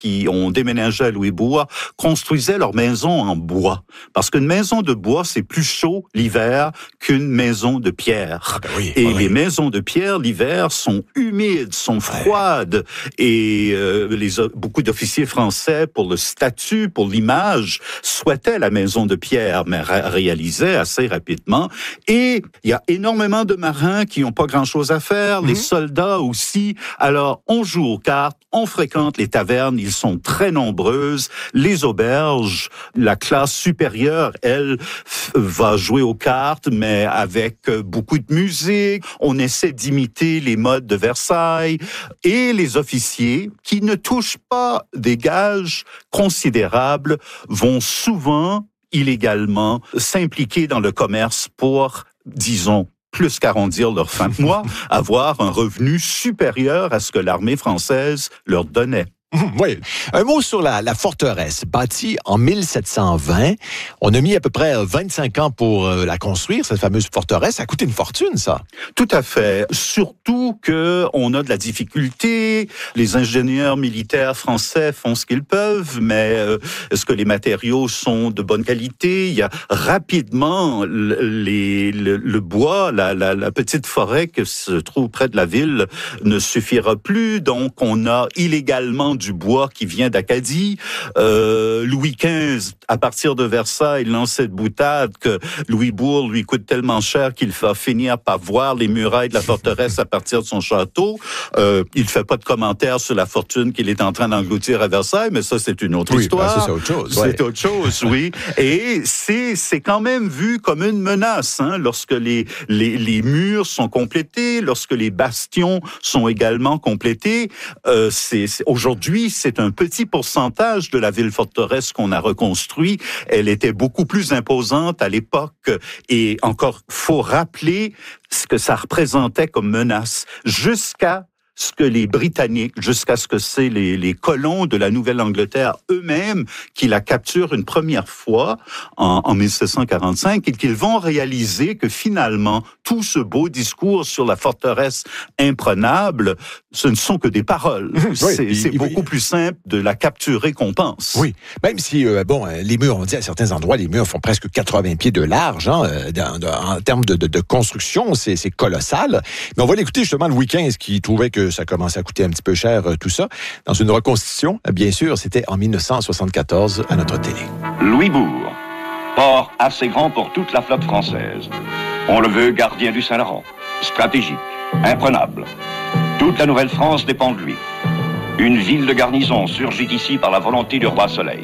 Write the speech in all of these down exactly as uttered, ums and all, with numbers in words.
qui ont déménagé à Louisbourg construisaient leur maison en bois. Parce qu'une maison de bois, c'est plus chaud l'hiver qu'une maison de pierre. Ah ben oui, et oui. les maisons de pierre, l'hiver, sont humides, sont froides. Et euh, les, beaucoup d'officiers français, pour le statut, pour l'image, souhaitaient la maison de pierre, mais ré- réalisaient assez rapidement. Et il y a énormément de marins qui n'ont pas grand-chose à faire, mm-hmm. les soldats aussi. Alors, on joue aux cartes, on fréquente les tavernes, ils sont très nombreuses. Les auberges, la classe supérieure, elle, f- va jouer aux cartes, mais avec beaucoup de musique. On essaie d'imiter les modes de Versailles. Et les officiers, qui ne touchent pas des gages considérables, vont souvent, illégalement, s'impliquer dans le commerce pour, disons, plus qu'arrondir leur fin de mois, avoir un revenu supérieur à ce que l'armée française leur donnait. Oui. Un mot sur la, la forteresse, bâtie en mille sept cent vingt. On a mis à peu près vingt-cinq ans pour euh, la construire, cette fameuse forteresse. Ça a coûté une fortune, ça. Tout à fait. Surtout que on a de la difficulté. Les ingénieurs militaires français font ce qu'ils peuvent, mais euh, est-ce que les matériaux sont de bonne qualité? Il y a rapidement les, le, le bois, la, la, la petite forêt qui se trouve près de la ville ne suffira plus. Donc, on a illégalement du bois qui vient d'Acadie. Euh, Louis quinze, à partir de Versailles, lance cette boutade que Louisbourg lui coûte tellement cher qu'il va finir par voir les murailles de la forteresse à partir de son château. Euh, il fait pas de commentaires sur la fortune qu'il est en train d'engloutir à Versailles, mais ça, c'est une autre oui, histoire. Ben, ça, c'est autre chose. C'est ouais. autre chose, oui. Et c'est, c'est quand même vu comme une menace, hein, lorsque les, les, les murs sont complétés, lorsque les bastions sont également complétés. Euh, c'est, c'est, aujourd'hui, c'est un petit pourcentage de la ville forteresse qu'on a reconstruit. Elle était beaucoup plus imposante à l'époque et encore, faut rappeler ce que ça représentait comme menace jusqu'à ce que les Britanniques, jusqu'à ce que c'est les, les colons de la Nouvelle-Angleterre eux-mêmes qui la capturent une première fois en, en mille sept cent quarante-cinq et qu'ils vont réaliser que finalement, tout ce beau discours sur la forteresse imprenable, ce ne sont que des paroles. Oui, c'est il, c'est il, beaucoup il, plus simple de la capturer qu'on pense. Oui, même si, euh, bon, les murs, on dit à certains endroits, les murs font presque quatre-vingts pieds de large, hein, dans, dans, en termes de, de, de construction, c'est, c'est colossal. Mais on va l'écouter justement Louis quinze qui trouvait que ça commençait à coûter un petit peu cher, tout ça. Dans une reconstitution, bien sûr, c'était en mille neuf cent soixante-quatorze à notre télé. Louisbourg, port assez grand pour toute la flotte française. On le veut gardien du Saint-Laurent, stratégique, imprenable. Toute la Nouvelle-France dépend de lui. Une ville de garnison surgit ici par la volonté du roi Soleil.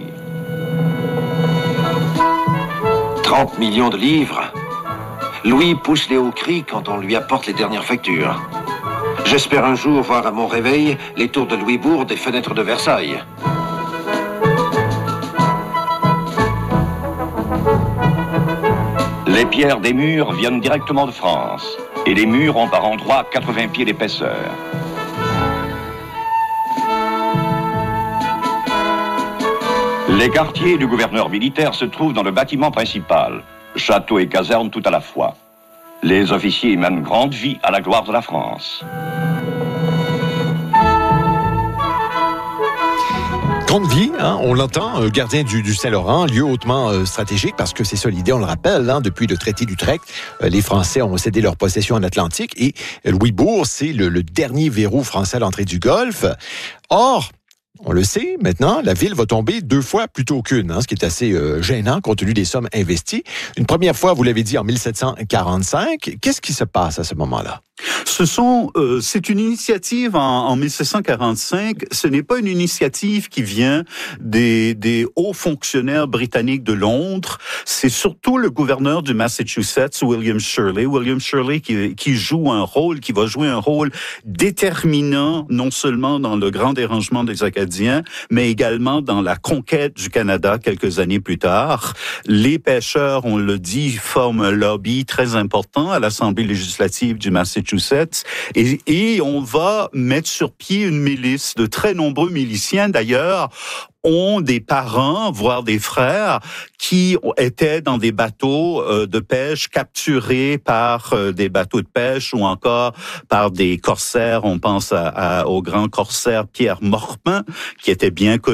trente millions de livres. Louis pousse les hauts cris quand on lui apporte les dernières factures. J'espère un jour voir à mon réveil les tours de Louisbourg des fenêtres de Versailles. Les pierres des murs viennent directement de France. Et les murs ont par endroits quatre-vingts pieds d'épaisseur. Les quartiers du gouverneur militaire se trouvent dans le bâtiment principal. Château et caserne tout à la fois. Les officiers mènent grande vie à la gloire de la France. Grande vie, hein, on l'entend, euh, gardien du, du Saint-Laurent, lieu hautement euh, stratégique, parce que c'est ça l'idée, on le rappelle, hein, depuis le traité d'Utrecht, euh, les Français ont cédé leur possession en Atlantique, et Louisbourg, c'est le, le dernier verrou français à l'entrée du Golfe. Or, on le sait, maintenant, la ville va tomber deux fois plutôt qu'une, hein, ce qui est assez euh, gênant compte tenu des sommes investies. Une première fois, vous l'avez dit, en mille sept cent quarante-cinq. Qu'est-ce qui se passe à ce moment-là? Ce sont, euh, c'est une initiative en, en mille sept cent quarante-cinq. Ce n'est pas une initiative qui vient des, des hauts fonctionnaires britanniques de Londres. C'est surtout le gouverneur du Massachusetts, William Shirley. William Shirley qui, qui joue un rôle, qui va jouer un rôle déterminant, non seulement dans le grand dérangement des Acadiens, mais également dans la conquête du Canada quelques années plus tard. Les pêcheurs, on le dit, forment un lobby très important à l'Assemblée législative du Massachusetts. Et, et on va mettre sur pied une milice de très nombreux miliciens, d'ailleurs, ont des parents, voire des frères, qui étaient dans des bateaux de pêche capturés par des bateaux de pêche ou encore par des corsaires. On pense à, à, au grand corsaire Pierre Morpin, qui était bien connu